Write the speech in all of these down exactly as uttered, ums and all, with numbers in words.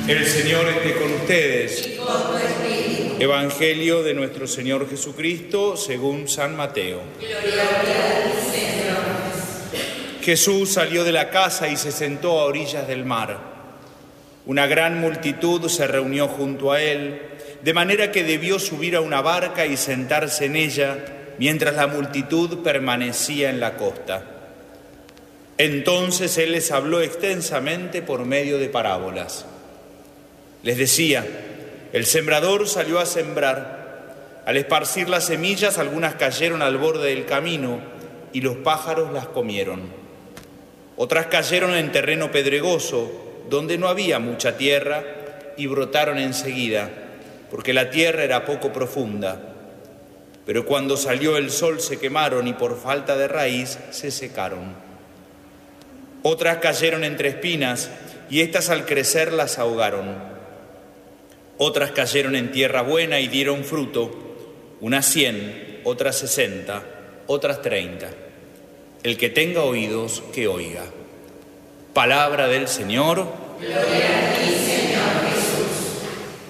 El Señor esté con ustedes. Y con tu espíritu. Evangelio de nuestro Señor Jesucristo según San Mateo. Gloria a ti, Señor. Jesús salió de la casa y se sentó a orillas del mar. Una gran multitud se reunió junto a él, de manera que debió subir a una barca y sentarse en ella, mientras la multitud permanecía en la costa. Entonces él les habló extensamente por medio de parábolas. Les decía: el sembrador salió a sembrar. Al esparcir las semillas, algunas cayeron al borde del camino y los pájaros las comieron. Otras cayeron en terreno pedregoso, donde no había mucha tierra, y brotaron enseguida, porque la tierra era poco profunda. Pero cuando salió el sol se quemaron y por falta de raíz se secaron. Otras cayeron entre espinas, y éstas al crecer las ahogaron. Otras cayeron en tierra buena y dieron fruto, unas cien, otras sesenta, otras treinta. El que tenga oídos, que oiga. Palabra del Señor. Gloria a ti, Señor Jesús.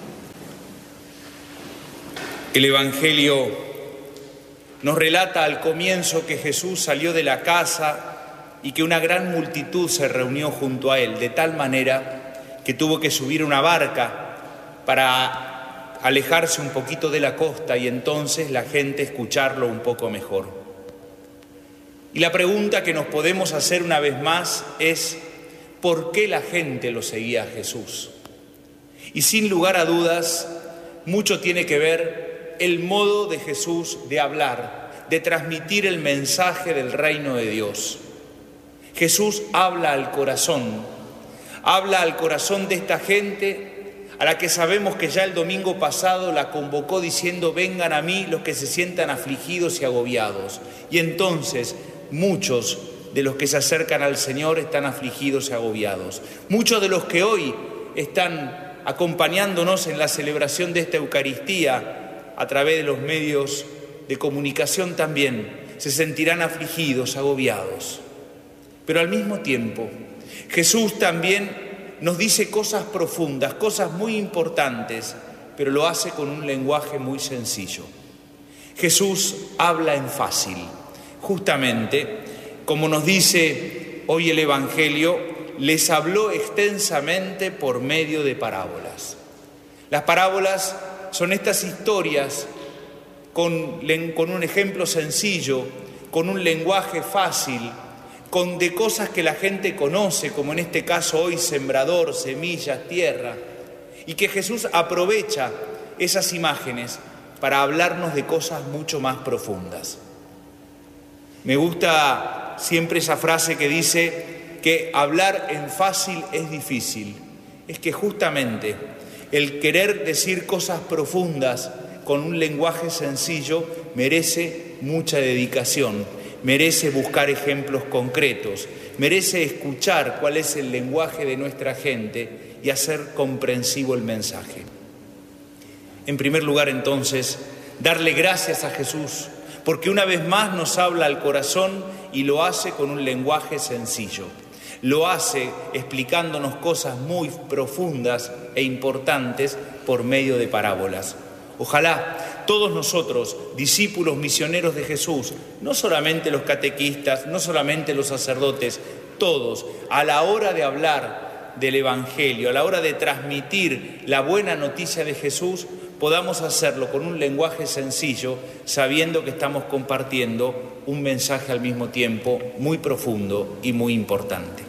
El Evangelio nos relata al comienzo que Jesús salió de la casa y que una gran multitud se reunió junto a él, de tal manera que tuvo que subir una barca para alejarse un poquito de la costa y entonces la gente escucharlo un poco mejor. Y la pregunta que nos podemos hacer una vez más es: ¿por qué la gente lo seguía a Jesús? Y sin lugar a dudas, mucho tiene que ver el modo de Jesús de hablar, de transmitir el mensaje del reino de Dios. Jesús habla al corazón, habla al corazón de esta gente a la que sabemos que ya el domingo pasado la convocó diciendo: vengan a mí los que se sientan afligidos y agobiados. Y entonces muchos de los que se acercan al Señor están afligidos y agobiados. Muchos de los que hoy están acompañándonos en la celebración de esta Eucaristía a través de los medios de comunicación también se sentirán afligidos, agobiados. Pero al mismo tiempo, Jesús también nos dice cosas profundas, cosas muy importantes, pero lo hace con un lenguaje muy sencillo. Jesús habla en fácil, justamente como nos dice hoy el Evangelio, les habló extensamente por medio de parábolas. Las parábolas son estas historias con, con un ejemplo sencillo, con un lenguaje fácil, con de cosas que la gente conoce, como en este caso hoy sembrador, semillas, tierra, y que Jesús aprovecha esas imágenes para hablarnos de cosas mucho más profundas. Me gusta siempre esa frase que dice que hablar en fácil es difícil. Es que justamente el querer decir cosas profundas con un lenguaje sencillo merece mucha dedicación, merece buscar ejemplos concretos, merece escuchar cuál es el lenguaje de nuestra gente y hacer comprensivo el mensaje. En primer lugar, entonces, darle gracias a Jesús, porque una vez más nos habla al corazón y lo hace con un lenguaje sencillo. Lo hace explicándonos cosas muy profundas e importantes por medio de parábolas. Ojalá todos nosotros, discípulos misioneros de Jesús, no solamente los catequistas, no solamente los sacerdotes, todos, a la hora de hablar del Evangelio, a la hora de transmitir la buena noticia de Jesús, podamos hacerlo con un lenguaje sencillo, sabiendo que estamos compartiendo un mensaje al mismo tiempo muy profundo y muy importante.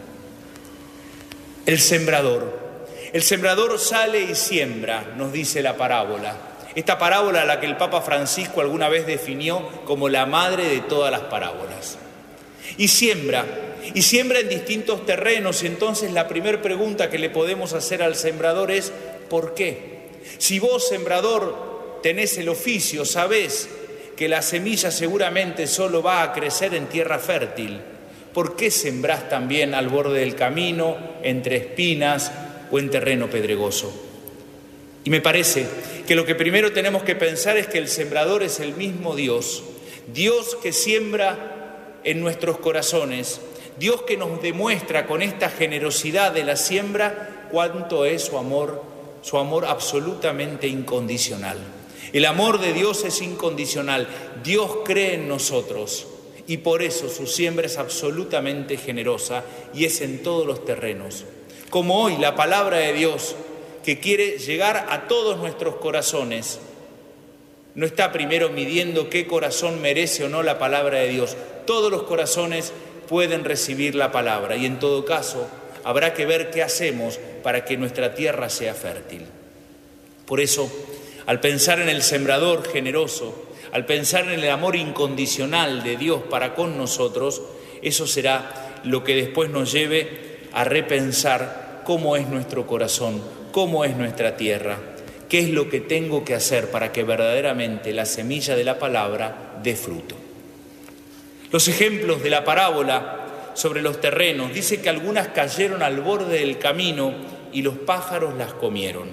El sembrador. El sembrador sale y siembra, nos dice la parábola. Esta parábola a la que el Papa Francisco alguna vez definió como la madre de todas las parábolas. Y siembra, y siembra en distintos terrenos. Y entonces la primera pregunta que le podemos hacer al sembrador es: ¿por qué? Si vos, sembrador, tenés el oficio, sabés que la semilla seguramente solo va a crecer en tierra fértil, ¿por qué sembrás también al borde del camino, entre espinas o en terreno pedregoso? Y me parece que lo que primero tenemos que pensar es que el sembrador es el mismo Dios, Dios que siembra en nuestros corazones, Dios que nos demuestra con esta generosidad de la siembra cuánto es su amor, su amor absolutamente incondicional. El amor de Dios es incondicional. Dios cree en nosotros y por eso su siembra es absolutamente generosa y es en todos los terrenos. Como hoy la palabra de Dios, que quiere llegar a todos nuestros corazones, no está primero midiendo qué corazón merece o no la palabra de Dios. Todos los corazones pueden recibir la palabra y en todo caso habrá que ver qué hacemos para que nuestra tierra sea fértil. Por eso, al pensar en el sembrador generoso, al pensar en el amor incondicional de Dios para con nosotros, eso será lo que después nos lleve a repensar cómo es nuestro corazón, cómo es nuestra tierra, qué es lo que tengo que hacer para que verdaderamente la semilla de la palabra dé fruto. Los ejemplos de la parábola sobre los terrenos, dice que algunas cayeron al borde del camino y los pájaros las comieron.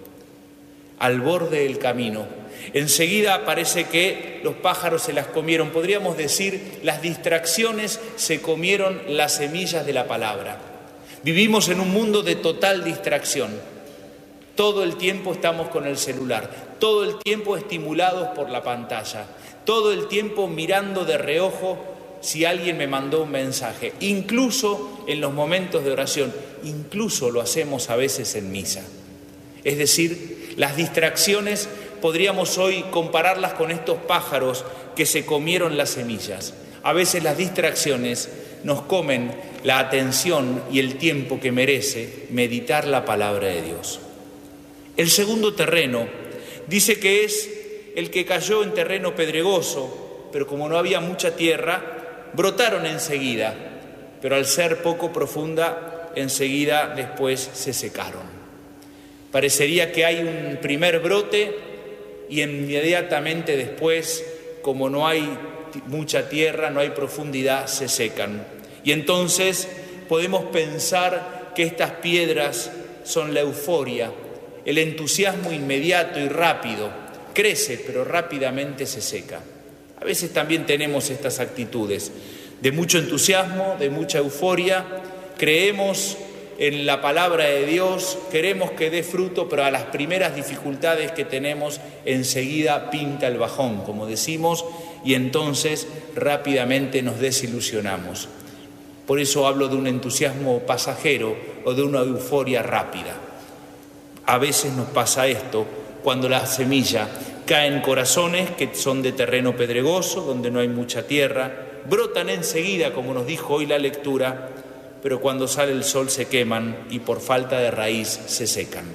Al borde del camino. Enseguida parece que los pájaros se las comieron. Podríamos decir, las distracciones se comieron las semillas de la palabra. Vivimos en un mundo de total distracción. Todo el tiempo estamos con el celular, todo el tiempo estimulados por la pantalla, todo el tiempo mirando de reojo si alguien me mandó un mensaje, incluso en los momentos de oración, incluso lo hacemos a veces en misa. Es decir, las distracciones podríamos hoy compararlas con estos pájaros que se comieron las semillas. A veces las distracciones nos comen la atención y el tiempo que merece meditar la palabra de Dios. El segundo terreno dice que es el que cayó en terreno pedregoso, pero como no había mucha tierra, brotaron enseguida, pero al ser poco profunda, enseguida después se secaron. Parecería que hay un primer brote y inmediatamente después, como no hay mucha tierra, no hay profundidad, se secan. Y entonces podemos pensar que estas piedras son la euforia, el entusiasmo inmediato y rápido. Crece, pero rápidamente se seca. A veces también tenemos estas actitudes de mucho entusiasmo, de mucha euforia. Creemos en la palabra de Dios, queremos que dé fruto, pero a las primeras dificultades que tenemos, enseguida pinta el bajón, como decimos, y entonces rápidamente nos desilusionamos. Por eso hablo de un entusiasmo pasajero o de una euforia rápida. A veces nos pasa esto cuando la semilla cae en corazones que son de terreno pedregoso, donde no hay mucha tierra, brotan enseguida, como nos dijo hoy la lectura, pero cuando sale el sol se queman y por falta de raíz se secan.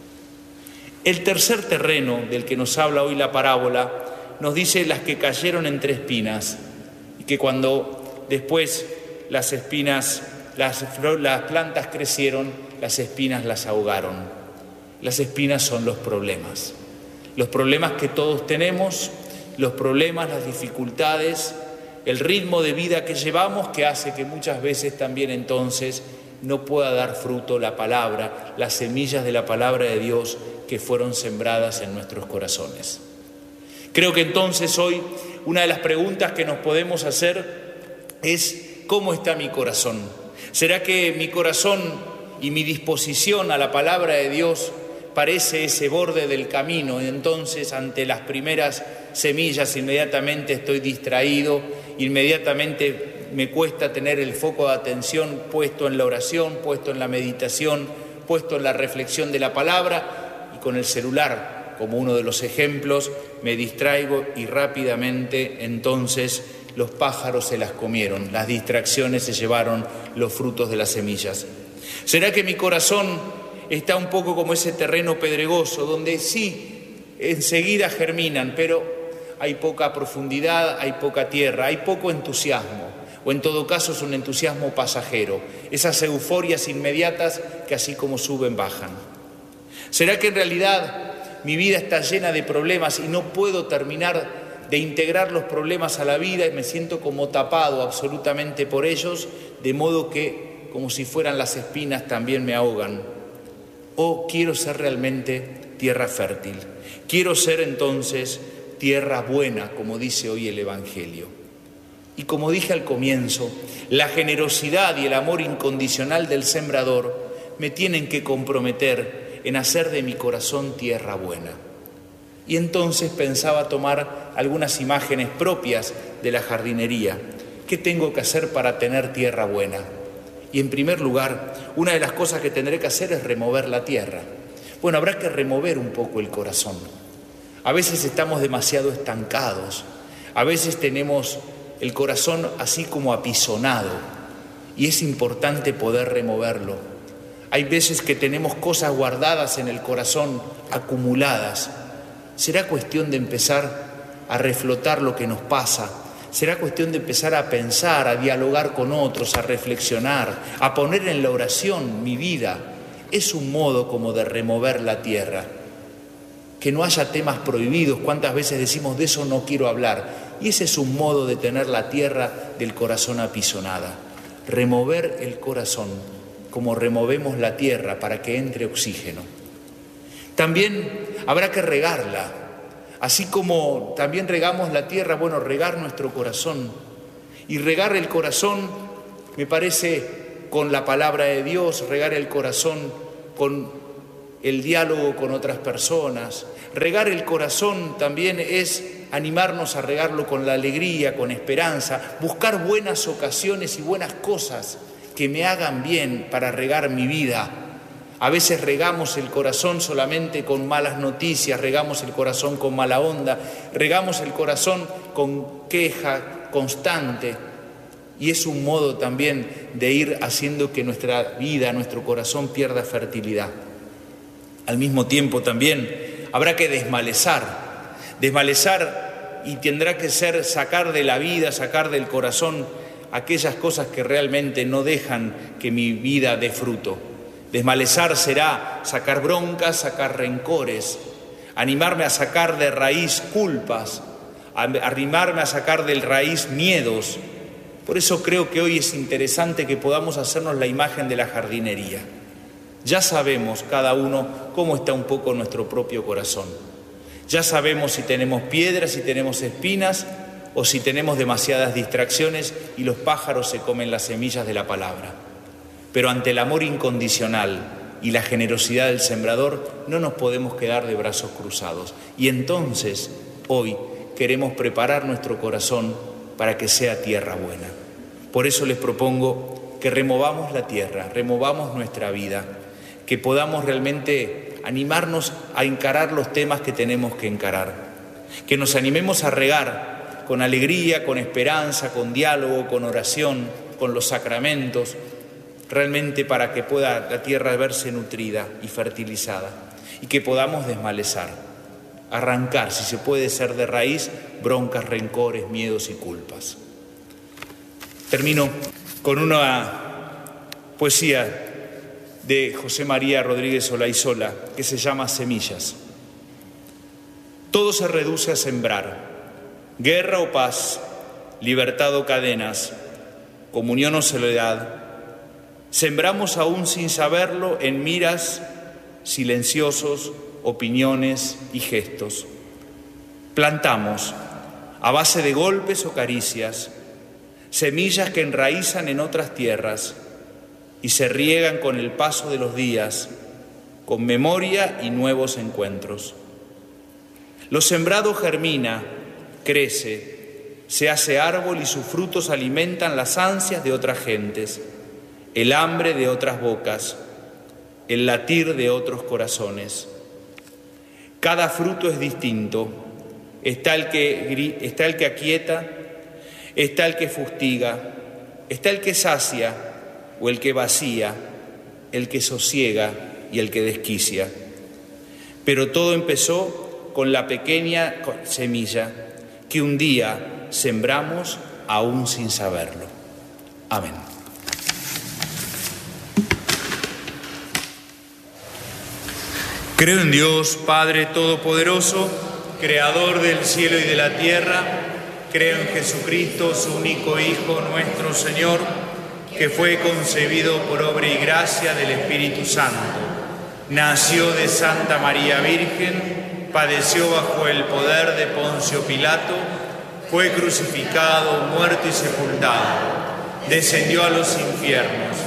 El tercer terreno del que nos habla hoy la parábola nos dice las que cayeron entre espinas y que cuando después las espinas, las, las plantas crecieron, las espinas las ahogaron. Las espinas son los problemas, los problemas que todos tenemos, los problemas, las dificultades, el ritmo de vida que llevamos que hace que muchas veces también entonces no pueda dar fruto la palabra, las semillas de la palabra de Dios que fueron sembradas en nuestros corazones. Creo que entonces hoy una de las preguntas que nos podemos hacer es ¿cómo está mi corazón? ¿Será que mi corazón y mi disposición a la palabra de Dios parece ese borde del camino? Y entonces ante las primeras semillas inmediatamente estoy distraído, inmediatamente me cuesta tener el foco de atención puesto en la oración, puesto en la meditación, puesto en la reflexión de la palabra, y con el celular como uno de los ejemplos me distraigo y rápidamente entonces los pájaros se las comieron, las distracciones se llevaron los frutos de las semillas. ¿Será que mi corazón está un poco como ese terreno pedregoso, donde sí, enseguida germinan, pero hay poca profundidad, hay poca tierra, hay poco entusiasmo, o en todo caso es un entusiasmo pasajero, esas euforias inmediatas que así como suben, bajan? ¿Será que en realidad mi vida está llena de problemas y no puedo terminar de integrar los problemas a la vida y me siento como tapado absolutamente por ellos, de modo que, como si fueran las espinas, también me ahogan? ¿O quiero ser realmente tierra fértil? Quiero ser entonces tierra buena, como dice hoy el Evangelio. Y como dije al comienzo, la generosidad y el amor incondicional del sembrador me tienen que comprometer en hacer de mi corazón tierra buena. Y entonces pensaba tomar algunas imágenes propias de la jardinería. ¿Qué tengo que hacer para tener tierra buena? Y en primer lugar, una de las cosas que tendré que hacer es remover la tierra. Bueno, habrá que remover un poco el corazón. A veces estamos demasiado estancados, a veces tenemos el corazón así como apisonado y es importante poder removerlo. Hay veces que tenemos cosas guardadas en el corazón, acumuladas. Será cuestión de empezar a reflotar lo que nos pasa. Será cuestión de empezar a pensar, a dialogar con otros, a reflexionar, a poner en la oración mi vida. Es un modo como de remover la tierra. Que no haya temas prohibidos. ¿Cuántas veces decimos de eso no quiero hablar? Y ese es un modo de tener la tierra del corazón apisonada. Remover el corazón como removemos la tierra para que entre oxígeno. También habrá que regarla. Así como también regamos la tierra, bueno, regar nuestro corazón. Y regar el corazón, me parece, con la palabra de Dios, regar el corazón con el diálogo con otras personas. Regar el corazón también es animarnos a regarlo con la alegría, con esperanza, buscar buenas ocasiones y buenas cosas que me hagan bien para regar mi vida. A veces regamos el corazón solamente con malas noticias, regamos el corazón con mala onda, regamos el corazón con queja constante. Y es un modo también de ir haciendo que nuestra vida, nuestro corazón pierda fertilidad. Al mismo tiempo también habrá que desmalezar, desmalezar y tendrá que ser sacar de la vida, sacar del corazón aquellas cosas que realmente no dejan que mi vida dé fruto. Desmalezar será sacar broncas, sacar rencores, animarme a sacar de raíz culpas, animarme a sacar de raíz miedos. Por eso creo que hoy es interesante que podamos hacernos la imagen de la jardinería. Ya sabemos cada uno cómo está un poco nuestro propio corazón. Ya sabemos si tenemos piedras, si tenemos espinas o si tenemos demasiadas distracciones y los pájaros se comen las semillas de la palabra. Pero ante el amor incondicional y la generosidad del sembrador no nos podemos quedar de brazos cruzados. Y entonces, hoy, queremos preparar nuestro corazón para que sea tierra buena. Por eso les propongo que removamos la tierra, removamos nuestra vida, que podamos realmente animarnos a encarar los temas que tenemos que encarar, que nos animemos a regar con alegría, con esperanza, con diálogo, con oración, con los sacramentos, realmente para que pueda la tierra verse nutrida y fertilizada y que podamos desmalezar, arrancar, si se puede ser de raíz, broncas, rencores, miedos y culpas. Termino con una poesía de José María Rodríguez Olaizola que se llama Semillas. Todo se reduce a sembrar, guerra o paz, libertad o cadenas, comunión o soledad. Sembramos aún sin saberlo en miras, silenciosos, opiniones y gestos. Plantamos, a base de golpes o caricias, semillas que enraizan en otras tierras y se riegan con el paso de los días, con memoria y nuevos encuentros. Lo sembrado germina, crece, se hace árbol y sus frutos alimentan las ansias de otras gentes, el hambre de otras bocas, el latir de otros corazones. Cada fruto es distinto. Está el que, está el que aquieta, está el que fustiga, está el que sacia o el que vacía, el que sosiega y el que desquicia. Pero todo empezó con la pequeña semilla que un día sembramos aún sin saberlo. Amén. Creo en Dios, Padre Todopoderoso, Creador del cielo y de la tierra. Creo en Jesucristo, su único Hijo, nuestro Señor, que fue concebido por obra y gracia del Espíritu Santo. Nació de Santa María Virgen, padeció bajo el poder de Poncio Pilato, fue crucificado, muerto y sepultado. Descendió a los infiernos.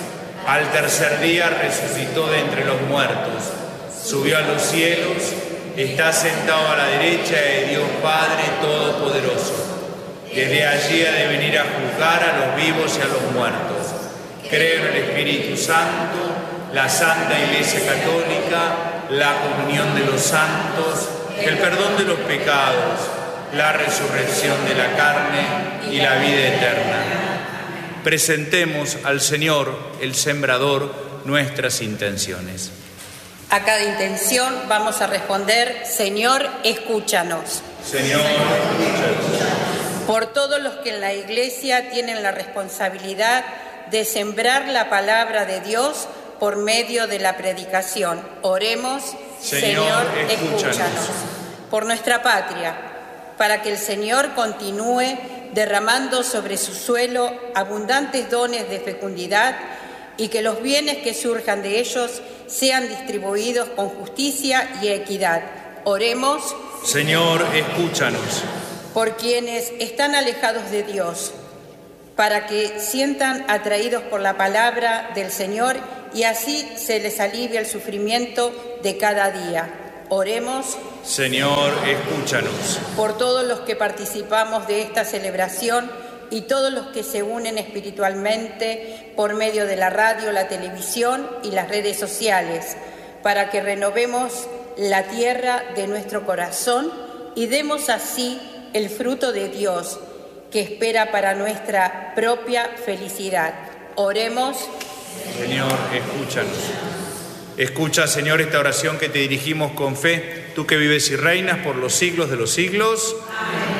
Al tercer día resucitó de entre los muertos, subió a los cielos, está sentado a la derecha de Dios Padre Todopoderoso. Desde allí ha de venir a juzgar a los vivos y a los muertos. Creo en el Espíritu Santo, la Santa Iglesia Católica, la comunión de los santos, el perdón de los pecados, la resurrección de la carne y la vida eterna. Presentemos al Señor, el Sembrador, nuestras intenciones. A cada intención vamos a responder: Señor, escúchanos. Señor, escúchanos. Por todos los que en la Iglesia tienen la responsabilidad de sembrar la palabra de Dios por medio de la predicación. Oremos: Señor, Señor, escúchanos. escúchanos. Por nuestra patria, para que el Señor continúe derramando sobre su suelo abundantes dones de fecundidad y que los bienes que surjan de ellos sean distribuidos con justicia y equidad. Oremos: Señor, escúchanos. Por quienes están alejados de Dios, para que sientan atraídos por la palabra del Señor y así se les alivie el sufrimiento de cada día. Oremos: Señor, escúchanos. Por todos los que participamos de esta celebración y todos los que se unen espiritualmente por medio de la radio, la televisión y las redes sociales, para que renovemos la tierra de nuestro corazón y demos así el fruto de Dios que espera para nuestra propia felicidad. Oremos: Señor, escúchanos. Escucha, Señor, esta oración que te dirigimos con fe, tú que vives y reinas por los siglos de los siglos. Amén.